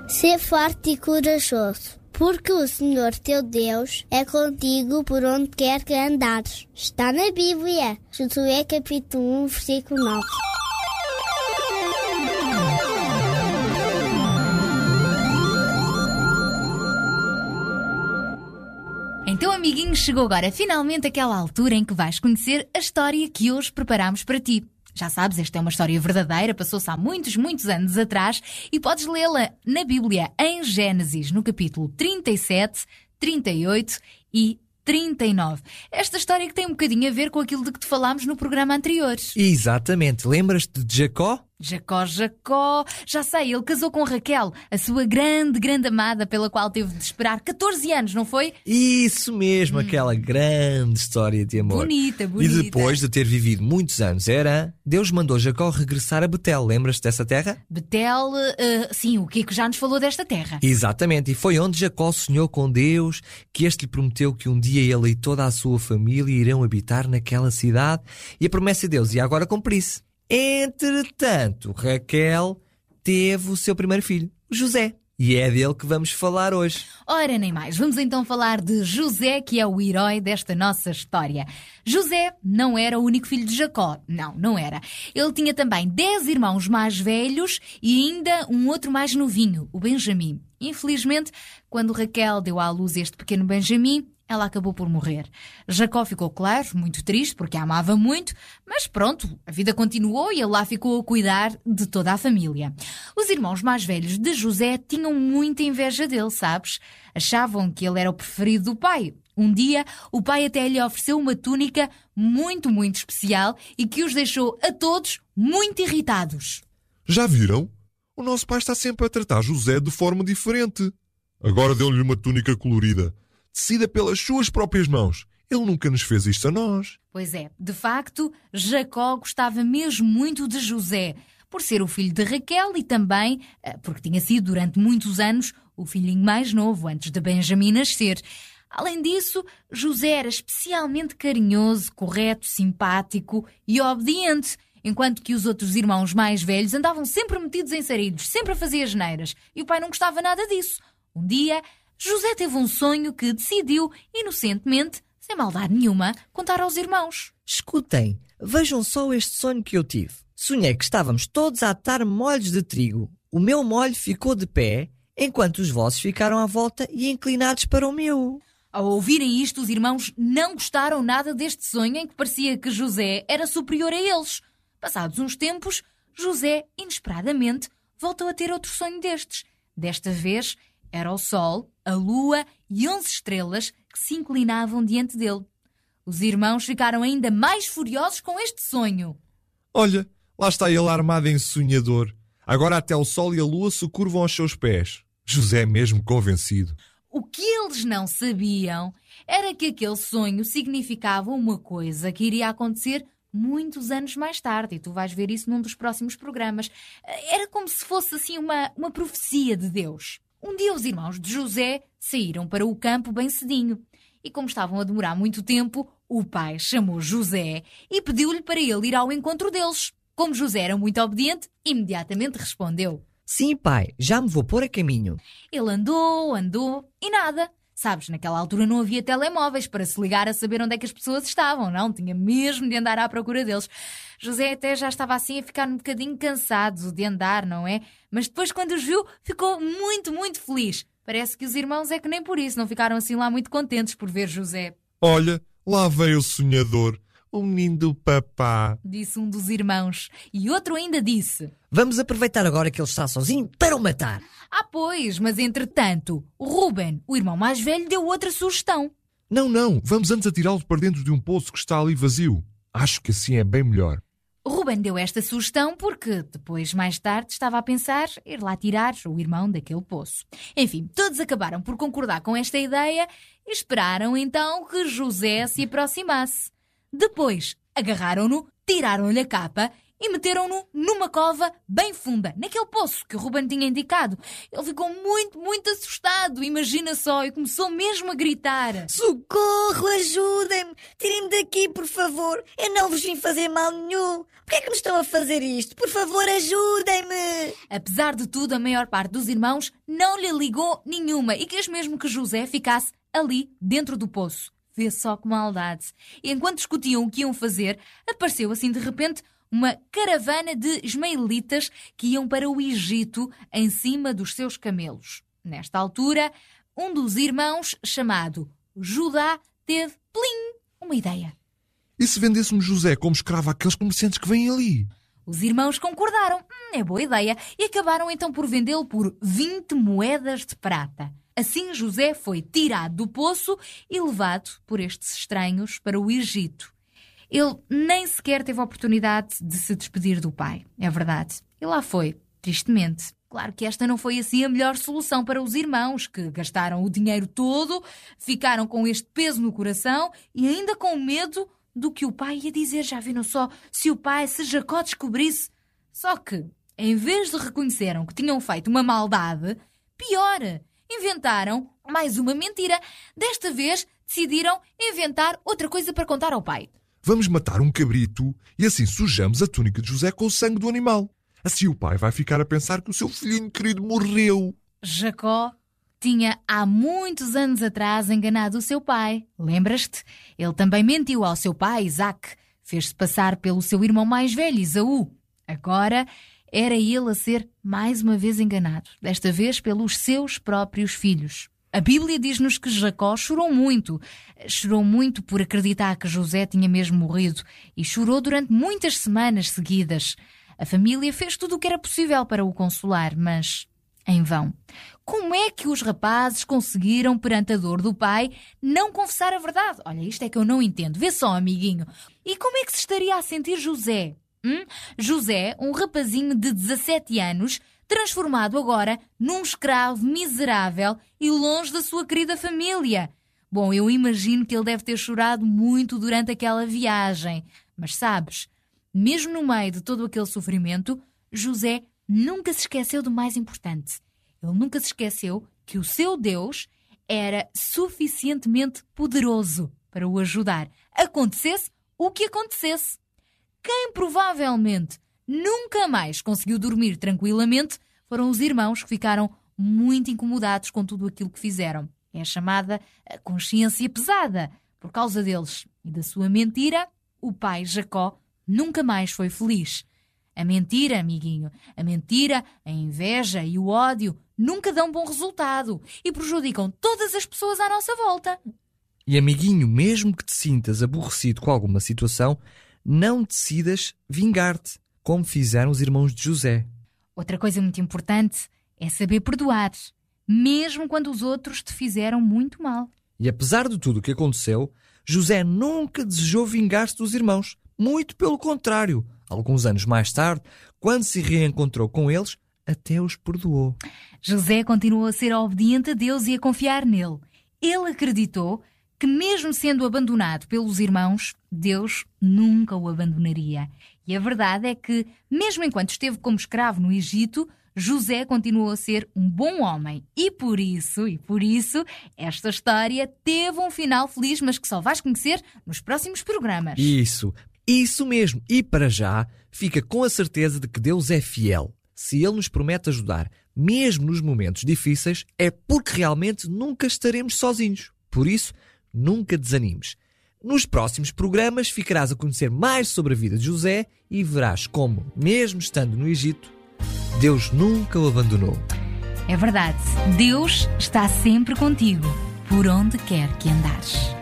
Sê forte e corajoso, porque o Senhor teu Deus é contigo por onde quer que andares. Está na Bíblia, Josué capítulo 1, versículo 9. Então, amiguinhos, chegou agora finalmente aquela altura em que vais conhecer a história que hoje preparamos para ti. Já sabes, esta é uma história verdadeira, passou-se há muitos, muitos anos atrás e podes lê-la na Bíblia, em Gênesis, no capítulo 37, 38 e 39. Esta história que tem um bocadinho a ver com aquilo de que te falámos no programa anterior. Exatamente. Lembras-te de Jacó? Jacó. Já sei, ele casou com Raquel, a sua grande amada, pela qual teve de esperar 14 anos, não foi? Isso mesmo, aquela grande história de amor. Bonita. E depois de ter vivido muitos anos, Deus mandou Jacó regressar a Betel. Lembras-te dessa terra? Betel, sim, o Kiko já nos falou desta terra. Exatamente, e foi onde Jacó sonhou com Deus, que este lhe prometeu que um dia ele e toda a sua família irão habitar naquela cidade, e a promessa de Deus ia agora cumprir-se. Entretanto, Raquel teve o seu primeiro filho, José. E é dele que vamos falar hoje. Ora, nem mais. Vamos então falar de José, que é o herói desta nossa história. José não era o único filho de Jacó. Não era. Ele tinha também 10 irmãos mais velhos e ainda um outro mais novinho, o Benjamim. Infelizmente, quando Raquel deu à luz este pequeno Benjamim, ela acabou por morrer. Jacó ficou, claro, muito triste, porque a amava muito, mas pronto, a vida continuou e ele lá ficou a cuidar de toda a família. Os irmãos mais velhos de José tinham muita inveja dele, sabes? Achavam que ele era o preferido do pai. Um dia, o pai até lhe ofereceu uma túnica muito especial e que os deixou a todos muito irritados. Já viram? O nosso pai está sempre a tratar José de forma diferente. Agora deu-lhe uma túnica colorida, tecida pelas suas próprias mãos. Ele nunca nos fez isto a nós. Pois é, de facto, Jacó gostava mesmo muito de José, por ser o filho de Raquel e também porque tinha sido durante muitos anos o filhinho mais novo, antes de Benjamim nascer. Além disso, José era especialmente carinhoso, correto, simpático e obediente, enquanto que os outros irmãos mais velhos andavam sempre metidos em sarilhos, sempre a fazer asneiras, e o pai não gostava nada disso. Um dia, José teve um sonho que decidiu, inocentemente, sem maldade nenhuma, contar aos irmãos. Escutem, vejam só este sonho que eu tive. Sonhei que estávamos todos a atar molhos de trigo. O meu molho ficou de pé, enquanto os vossos ficaram à volta e inclinados para o meu. Ao ouvirem isto, os irmãos não gostaram nada deste sonho em que parecia que José era superior a eles. Passados uns tempos, José, inesperadamente, voltou a ter outro sonho destes. Desta vez, era o sol, a lua e 11 estrelas que se inclinavam diante dele. Os irmãos ficaram ainda mais furiosos com este sonho. Olha, lá está ele armado em sonhador. Agora até o sol e a lua se curvam aos seus pés. José é mesmo convencido. O que eles não sabiam era que aquele sonho significava uma coisa que iria acontecer muitos anos mais tarde, e tu vais ver isso num dos próximos programas. Era como se fosse assim uma profecia de Deus. Um dia os irmãos de José saíram para o campo bem cedinho. E como estavam a demorar muito tempo, o pai chamou José e pediu-lhe para ele ir ao encontro deles. Como José era muito obediente, imediatamente respondeu: Sim, pai, já me vou pôr a caminho. Ele andou e nada. Sabes, naquela altura não havia telemóveis para se ligar a saber onde é que as pessoas estavam, não? Tinha mesmo de andar à procura deles. José até já estava assim a ficar um bocadinho cansado de andar, não é? Mas depois, quando os viu, ficou muito feliz. Parece que os irmãos é que nem por isso não ficaram assim lá muito contentes por ver José. Olha, lá veio o sonhador, o menino do papá, disse um dos irmãos. E outro ainda disse: Vamos aproveitar agora que ele está sozinho para o matar. Pois, mas entretanto, o Ruben, o irmão mais velho, deu outra sugestão. Não, vamos antes atirá-lo para dentro de um poço que está ali vazio. Acho que assim é bem melhor. Ruben deu esta sugestão porque depois, mais tarde, estava a pensar ir lá tirar o irmão daquele poço. Enfim, todos acabaram por concordar com esta ideia e esperaram então que José se aproximasse. Depois, agarraram-no, tiraram-lhe a capa e meteram-no numa cova bem funda, naquele poço que o Ruben tinha indicado. Ele ficou muito assustado, imagina só, e começou mesmo a gritar: Socorro, ajudem-me! Tirem-me daqui, por favor! Eu não vos vim fazer mal nenhum! Por que é que me estão a fazer isto? Por favor, ajudem-me! Apesar de tudo, a maior parte dos irmãos não lhe ligou nenhuma e quis mesmo que José ficasse ali dentro do poço. Vê só que maldade. E enquanto discutiam o que iam fazer, apareceu assim de repente uma caravana de ismaelitas que iam para o Egito em cima dos seus camelos. Nesta altura, um dos irmãos, chamado Judá, teve, uma ideia. E se vendêssemos José como escravo àqueles comerciantes que vêm ali? Os irmãos concordaram. É boa ideia. E acabaram então por vendê-lo por 20 moedas de prata. Assim José foi tirado do poço e levado por estes estranhos para o Egito. Ele nem sequer teve a oportunidade de se despedir do pai. É verdade. E lá foi, tristemente. Claro que esta não foi assim a melhor solução para os irmãos, que gastaram o dinheiro todo, ficaram com este peso no coração e ainda com medo do que o pai ia dizer. Já viram só, se Jacó descobrisse? Só que, em vez de reconheceram que tinham feito uma maldade, pior, inventaram mais uma mentira. Desta vez, decidiram inventar outra coisa para contar ao pai. Vamos matar um cabrito e assim sujamos a túnica de José com o sangue do animal. Assim o pai vai ficar a pensar que o seu filhinho querido morreu. Jacó tinha há muitos anos atrás enganado o seu pai. Lembras-te? Ele também mentiu ao seu pai, Isaque. Fez-se passar pelo seu irmão mais velho, Esaú. Agora era ele a ser mais uma vez enganado. Desta vez pelos seus próprios filhos. A Bíblia diz-nos que Jacó chorou muito. Chorou muito por acreditar que José tinha mesmo morrido. E chorou durante muitas semanas seguidas. A família fez tudo o que era possível para o consolar, mas em vão. Como é que os rapazes conseguiram, perante a dor do pai, não confessar a verdade? Olha, isto é que eu não entendo. Vê só, amiguinho. E como é que se estaria a sentir José? José, um rapazinho de 17 anos, transformado agora num escravo miserável e longe da sua querida família. Bom, eu imagino que ele deve ter chorado muito durante aquela viagem. Mas sabes, mesmo no meio de todo aquele sofrimento, José nunca se esqueceu do mais importante. Ele nunca se esqueceu que o seu Deus era suficientemente poderoso para o ajudar, acontecesse o que acontecesse. Quem provavelmente nunca mais conseguiu dormir tranquilamente foram os irmãos, que ficaram muito incomodados com tudo aquilo que fizeram. É a chamada consciência pesada. Por causa deles e da sua mentira, o pai Jacó nunca mais foi feliz. A mentira, amiguinho, a mentira, a inveja e o ódio nunca dão bom resultado e prejudicam todas as pessoas à nossa volta. E amiguinho, mesmo que te sintas aborrecido com alguma situação, não decidas vingar-te, como fizeram os irmãos de José. Outra coisa muito importante é saber perdoar, mesmo quando os outros te fizeram muito mal. E apesar de tudo o que aconteceu, José nunca desejou vingar-se dos irmãos. Muito pelo contrário. Alguns anos mais tarde, quando se reencontrou com eles, até os perdoou. José continuou a ser obediente a Deus e a confiar nele. Ele acreditou que, mesmo sendo abandonado pelos irmãos, Deus nunca o abandonaria. E a verdade é que, mesmo enquanto esteve como escravo no Egito, José continuou a ser um bom homem. E por isso, esta história teve um final feliz, mas que só vais conhecer nos próximos programas. Isso mesmo. E para já, fica com a certeza de que Deus é fiel. Se Ele nos promete ajudar, mesmo nos momentos difíceis, é porque realmente nunca estaremos sozinhos. Por isso, nunca desanimes. Nos próximos programas ficarás a conhecer mais sobre a vida de José e verás como, mesmo estando no Egito, Deus nunca o abandonou. É verdade, Deus está sempre contigo, por onde quer que andares.